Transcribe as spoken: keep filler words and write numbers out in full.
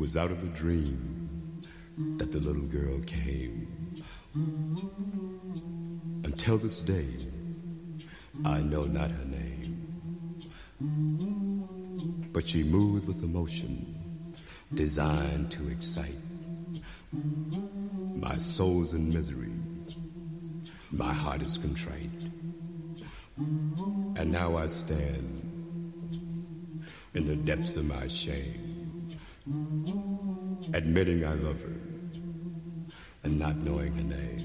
was out of a dream that the little girl came. Until this day, I know not her name, but she moved with emotion designed to excite. My soul's in misery, my heart is contrite, and now I stand in the depths of my shame, admitting I love her and not knowing her name.